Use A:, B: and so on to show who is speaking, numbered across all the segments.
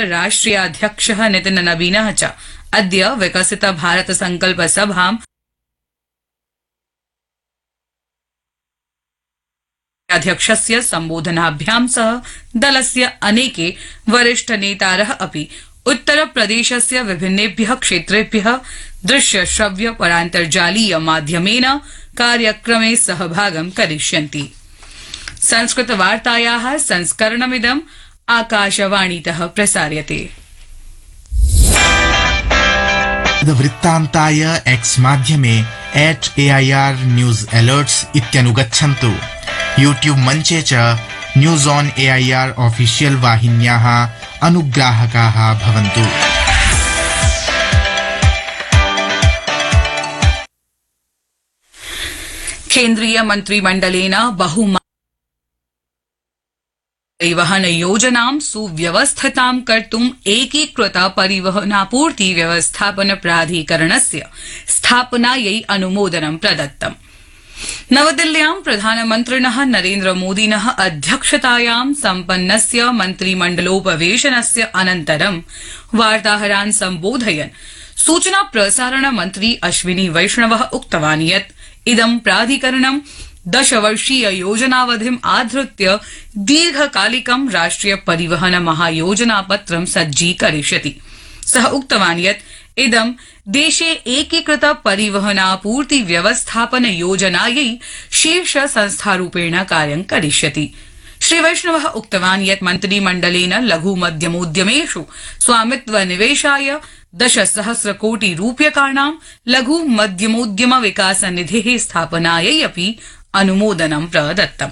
A: राष्ट्रियाध्यक्षः नितिन नवीनः च अद्य विकसित भारत संकल्प सभाम् अध्यक्षस्य संबोधनाभ्यां सह दलस्य अनेके वरिष्ठ नेतारः अपि उत्तरप्रदेशस्य विभिन्नेभ्यः क्षेत्रेभ्यः दृश्य श्रव्य परान्तर्जालीय माध्यमेन कार्यक्रमे सहभागं करिष्यन्ति। संस्कृतवार्तायाः संस्करणमिदम् आकाशवाणीतः प्रसार्यते।
B: वृत्तान्ताय एक्स माध्यमे @AIR न्यूज अलर्ट्स इत्यनुगच्छन्तु। यूट्यूब मञ्चे च न्यूज ऑन AIR ऑफिशियल वाहिन्याः अनुग्राहकाः भवन्तु।
A: केन्द्रीय मन्त्रिमण्डलेन परिवहन योजनां सुव्यवस्थितां कर्तुम् एकीकृत परिवहनापूर्ति व्यवस्थापन प्राधिकरणस्य स्थापनायै अनुमोदनं प्रदत्तम्। नवदिल्ल्यां प्रधानमन्त्रिणः नरेन्द्र मोदिनः अध्यक्षतायां सम्पन्नस्य मन्त्रिमण्डलोपवेशनस्य अनन्तरं वार्ताहरान् सम्बोधयन् सूचना प्रसारण मन्त्री अश्विनी वैष्णवः उक्तवान् यत् इदं प्राधिकरणं 10 वर्षीय योजनावधिम् आधृत्य दीर्घकालिकं राष्ट्रिय परिवहन महायोजनापत्रं सज्जीकरिष्यति। सः उक्तवान् यत् इदं देशे एकीकृत परिवहनापूर्ति व्यवस्थापन योजनायै शीर्ष संस्थारूपेण कार्यं करिष्यति। श्री वैष्णवः उक्तवान् यत् मन्त्रिमण्डलेन लघु मध्यमोद्यमेषु स्वामित्व निवेशाय 10,000 कोटि रूप्यकाणां लघु मध्यमोद्यम विकास निधेः स्थापनायै अपि अनुमोदनं प्रदत्तम्।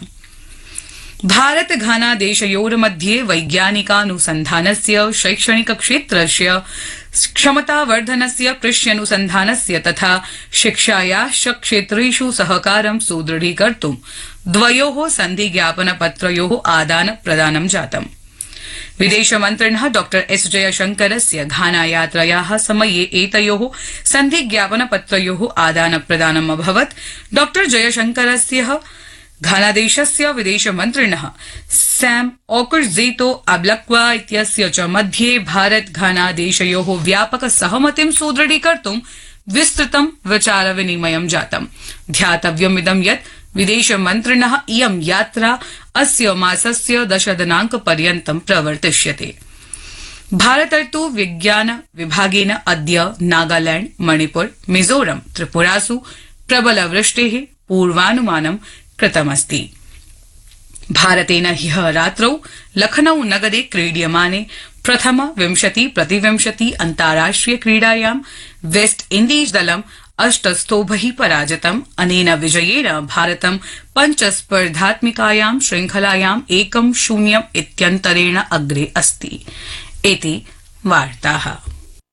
A: भारत घाना देशयोर्मध्ये वैज्ञानिकानुसन्धानस्य शैक्षणिक क्षेत्रस्य क्षमतावर्धनस्य कृष्यनुसन्धानस्य तथा शिक्षायाश्च क्षेत्रेषु सहकारं सुदृढीकर्तुं द्वयोः सन्धिज्ञापनपत्रयोः आदानप्रदानं जातम्। विदेशमन्त्रिणः डॉ एस जयशंकरस्य घाना यात्रायाः समये एतयोः सन्धिज्ञापनपत्रयोः आदानप्रदानम् अभवत्। डॉ जयशंकरस्य घानादेशस्य विदेशमन्त्रिणः सैम ओकुर्जेतो अब्लक्वा इत्यस्य च मध्ये भारत घाना देशयोः व्यापक सहमतिं सुदृढीकर्तुं विस्तृतं विचारविनिमयं जातम्। ध्यातव्यमिदं यत् विदेशमन्त्रिणः इयं यात्रा अस्य मासस्य 10 दिनाङ्कपर्यन्तं प्रवर्तिष्यते। भारतर्तु विज्ञान विभागेन अद्य नागालैंड, मणिपुर, मिजोरम, त्रिपुरासु प्रबलवृष्टेः पूर्वानुमानं कृतमस्ति। भारतेन ह्यः रात्रौ लखनऊ नगरे क्रीड्यमाने प्रथम 20-20 अन्ताराष्ट्रिय क्रीडायां वेस्ट इण्डीज दलं 8 स्तोभैः पराजितम्। अनेन विजयेन भारतं 5 स्पर्धात्मिकायां श्रृंखलायां 1-0 इत्यन्तरेण अग्रे अस्ति। इति वार्ताः।